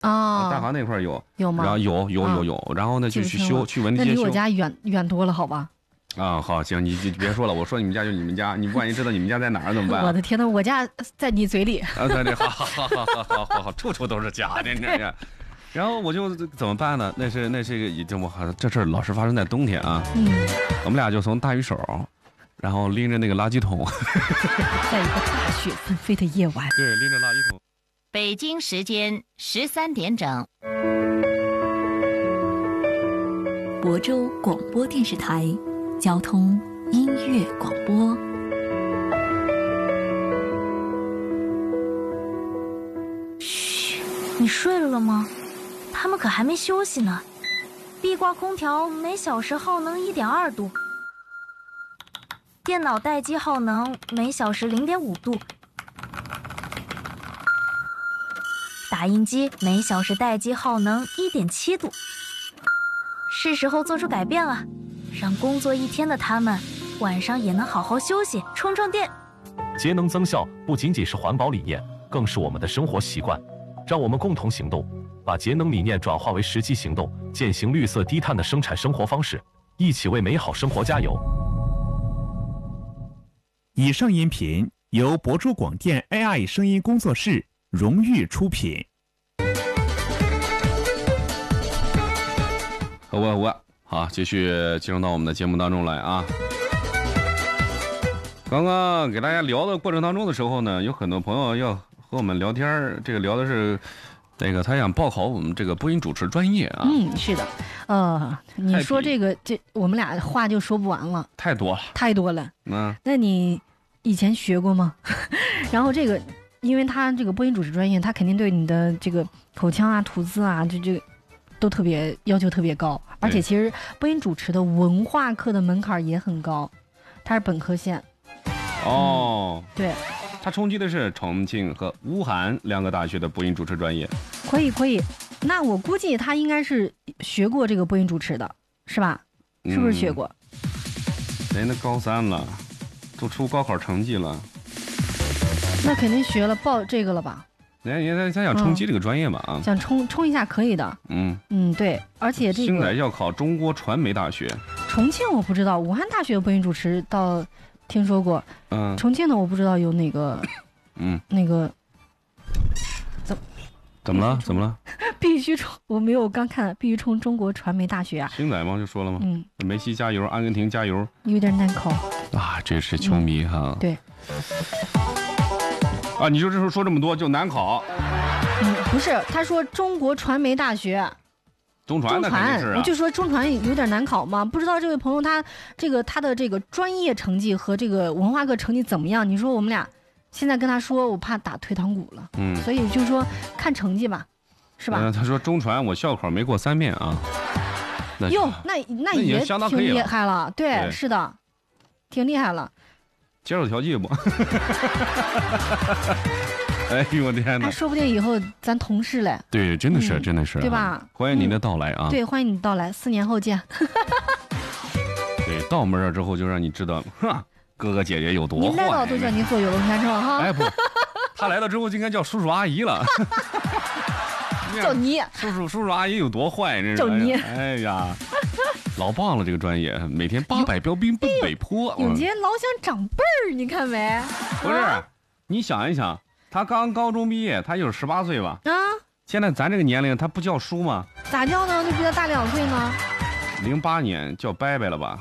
大华那块有吗？ 然后有，然后呢就去修，去文体街修。 那离我家远多了，好吧？ 啊，好，行，你别说了，我说你们家就你们家，你万一知道你们家在哪儿怎么办？ 我的天呐，我家在你嘴里。 啊，对，好，处处都是家的，你这样。然后我就怎么办呢？那是这事儿老是发生在冬天啊。我们俩就从大鱼手，然后拎着那个垃圾桶， 在一个大雪纷飞的夜晚， 对，拎着垃圾桶。 北京时间13点整， 亳州广播电视台交通音乐广播。 嘘，你睡了吗？他们可还没休息呢。壁挂空调每小时耗能1.2度，电脑待机耗能每小时0.5度，打印机每小时待机耗能1.7度。是时候做出改变了，让工作一天的他们晚上也能好好休息，充电。 节能增效不仅仅是环保理念，更是我们的生活习惯。让我们共同行动，把节能理念转化为实际行动，践行绿色低碳的生产生活方式，一起为美好生活加油。 以上音频由亳州广电 AI 声音工作室荣誉出品。 好，继续进入到我们的节目当中来啊。刚刚给大家聊的过程当中的时候呢，有很多朋友要和我们聊天，这个聊的是那个他想报考我们这个播音主持专业啊。 是的，你说这我们俩话就说不完了， 太多了。 那你以前学过吗？然后这个，因为他这个播音主持专业，他肯定对你的这个口腔啊、吐字啊，这都特别要求特别高，而且其实播音主持的文化课的门槛也很高，它是本科线。对。 他冲击的是重庆和武汉2个大学的播音主持专业。 可以，那我估计他应该是学过这个播音主持的，是吧？是不是学过？ 人家高3了，都出高考成绩了， 那肯定学了报这个了吧？ 人家想冲击这个专业嘛啊， 想冲一下可以的。对，而且这个现在要考中国传媒大学。 重庆我不知道，武汉大学播音主持到。听说过，重庆的我不知道有哪个，那个， 怎么了？ 必须冲，我没有刚看，必须冲中国传媒大学啊！ 星仔吗？就说了吗？梅西加油，阿根廷加油， 有点难考啊！这是球迷哈。 对。 啊，你就这时候说这么多就难考？ 不是，他说中国传媒大学。 中传， 我就说中传有点难考嘛，不知道这位朋友他的这个专业成绩和这个文化课成绩怎么样？你说我们俩现在跟他说，我怕打退堂鼓了，所以就说看成绩吧，是吧？ 他说中传我校考没过3遍啊， 那也挺厉害了，对，是的，挺厉害了， 接受调剂不？哎呦我天哪！ 说不定以后咱同事嘞。 对，真的是， 对吧？ 欢迎您的到来啊！ 对，欢迎你到来，4年后见。 对，到我们这儿之后就让你知道，哥哥姐姐有多坏。 您来到都叫您坐有龙天秤哈。 哎不，他来了之后就应该叫叔叔阿姨了。 叫你叔叔阿姨有多坏？ 叫你。 哎呀，老棒了这个专业，每天800标兵奔北坡。 永杰老想长辈儿，你看没？ 不是，你想一想。他刚高中毕业，他就是18岁吧？现在咱这个年龄，他不叫叔吗？ 咋叫呢？就比他大2岁呢。 08年叫伯伯了吧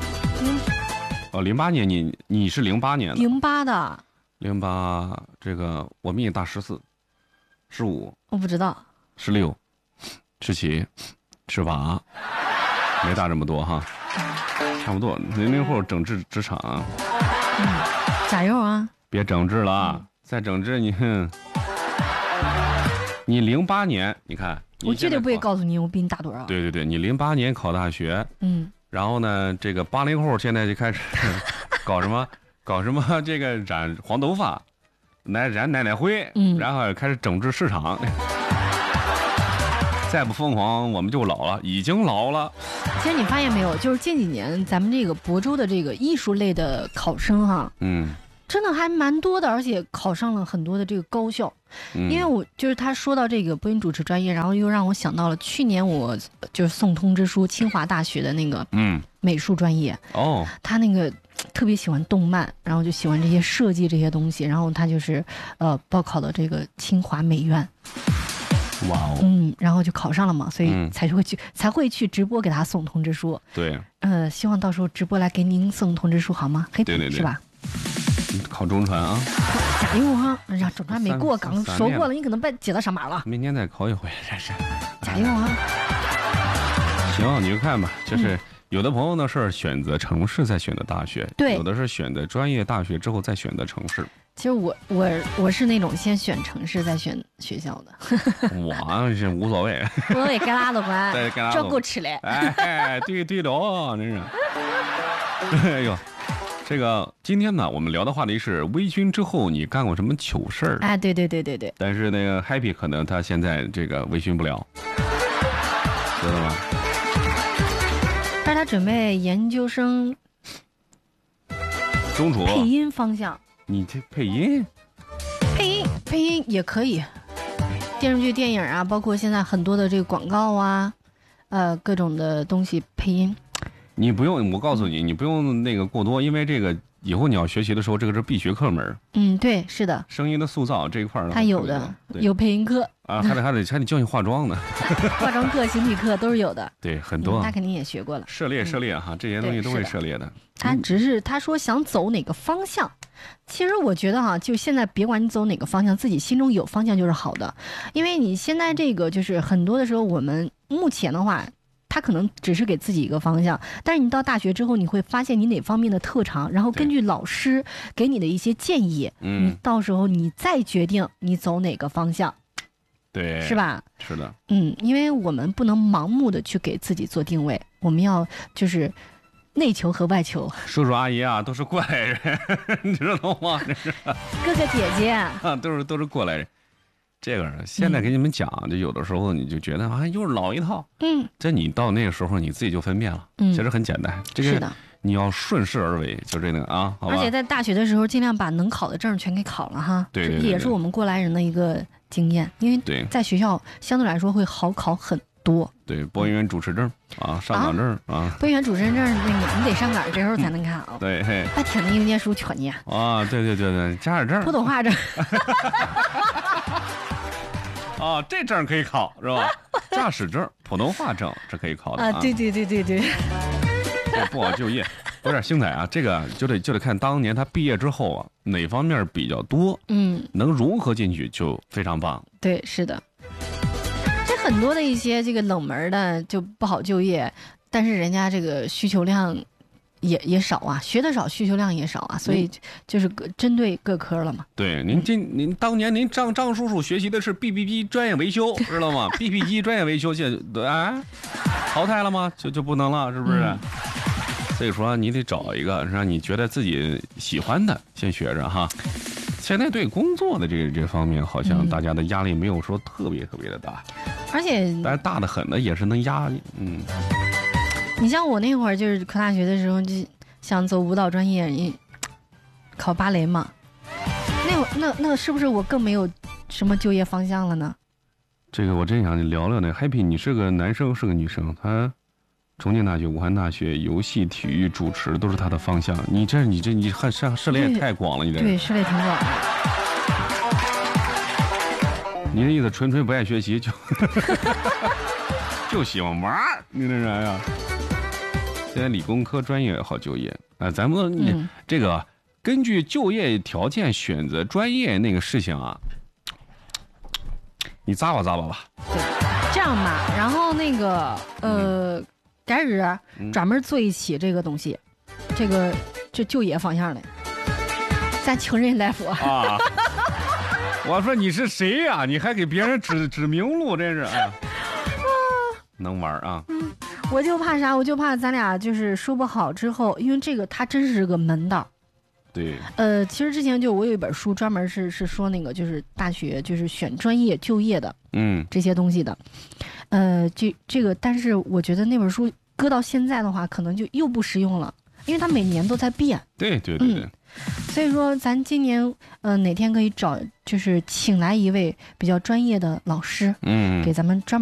？08年你是08年的 ？08的。 08，这个我比你大14、15。 我不知道。 16、17、18，没大这么多哈，差不多。00后整治职场啊。 加油啊！ 别整治了。再整治你08年，你看， 我绝对不会告诉你我比你大多少。 对，你08年考大学，然后呢，这个80后现在就开始搞什么这个染黄头发，染奶奶灰，然后开始整治市场。再不疯狂，我们就老了，已经老了。 其实你发现没有，就是近几年咱们这个亳州的这个艺术类的考生哈，真的还蛮多的，而且考上了很多的这个高校。 因为我就是他说到这个播音主持专业，然后又让我想到了去年我就是送通知书清华大学的那个美术专业哦， 他那个特别喜欢动漫，然后就喜欢这些设计这些东西，然后他就是报考了这个清华美院。 哇哦， 然后就考上了嘛，所以才会去直播给他送通知书。 对， 希望到时候直播来给您送通知书好吗？黑对， 是吧？ 考中传啊， 加油啊！中传没过，刚说过了，你可能被挤到上马了。 明年再考一回，真是。 加油啊！ 行，你就看吧，就是有的朋友呢是选择城市再选择大学， 对， 有的是选择专业大学之后再选择城市。 其实我是那种先选城市再选学校的。 我是无所谓， 无所谓，该拉倒吧， 对，该拉倒。 这够吃嘞。 哎，对了，真是。哎呦，这个今天呢，我们聊的话题是微醺之后你干过什么糗事儿？ 哎，对。 但是那个 Happy 可能他现在这个微醺不了，知道吗？ 但是他准备研究生， 中厨配音方向。 你这配音也可以，电视剧、电影啊，包括现在很多的这个广告啊，各种的东西配音。 你不用，我告诉你，你不用那个过多，因为这个以后你要学习的时候，这个是必学课门。 对，是的。 声音的塑造这一块呢， 他有的，有配音课啊，还得教你化妆呢， 化妆课、形体课都是有的。 对，很多。 他肯定也学过了。 涉猎哈，这些东西都会涉猎的。 他只是他说想走哪个方向，其实我觉得哈，就现在别管你走哪个方向，自己心中有方向就是好的。因为你现在这个就是很多的时候，我们目前的话。他可能只是给自己一个方向，但是你到大学之后，你会发现你哪方面的特长，然后根据老师给你的一些建议，你到时候你再决定你走哪个方向， 对， 是吧？ 是的， 因为我们不能盲目的去给自己做定位，我们要就是内求和外求。 叔叔阿姨啊，都是过来人，你知道吗？这是哥哥姐姐啊， 都是过来人。这个现在给你们讲，就有的时候你就觉得啊，又是老一套。这你到那个时候你自己就分辨了。其实很简单，这个你要顺势而为，就这个啊，好吧。 而且在大学的时候，尽量把能考的证全给考了哈。 对， 也是我们过来人的一个经验，因为在学校相对来说会好考很多。 对，播音员主持证啊，上岗证啊。 播音员主持证那个你得上岗，这时候才能考。 对， 还挺能念书全呢。 啊，对，加点证。 普通话证。 啊，这证可以考是吧？驾驶证、普通话证这可以考的啊。 对。 这不好就业，不是星仔啊，这个就得看当年他毕业之后啊，哪方面比较多，能融合进去就非常棒。 对，是的。这很多的一些这个冷门的就不好就业，但是人家这个需求量也少啊，学的少，需求量也少啊，所以就是针对各科了嘛。 对，您当年您张叔叔学习的是 BB 机专业维修，知道吗？BB 机专业维修现在淘汰了吗？就不能了，是不是？所以说你得找一个让你觉得自己喜欢的先学着哈。现在对工作的这方面，好像大家的压力没有说特别的大， 而且但是大的很的也是能压。 你像我那会儿就是考大学的时候，就想走舞蹈专业，考芭蕾嘛。那是不是我更没有什么就业方向了呢？ 这个我真想聊聊呢。Happy， 你是个男生是个女生？他重庆大学、武汉大学，游戏、体育、主持都是他的方向。你还涉猎也太广了，你这对涉猎挺广的。 你的意思纯不爱学习，就喜欢玩，你这人呀。现在理工科专业好就业啊，咱们这个根据就业条件选择专业那个事情啊，你咂吧吧。 对，这样吧，然后那个改日专门做一期这个东西，这就业方向的，咱请人来说啊。我说你是谁呀？你还给别人指明路，真是能玩啊。 我就怕啥？我就怕咱俩就是说不好之后，因为这个它真是个门道。 对。 其实之前我有一本书专门是说那个就是大学就是选专业就业的，这些东西的。这个，但是我觉得那本书搁到现在的话，可能就又不实用了，因为它每年都在变。 对。 所以说咱今年哪天可以找就是请来一位比较专业的老师，给咱们专门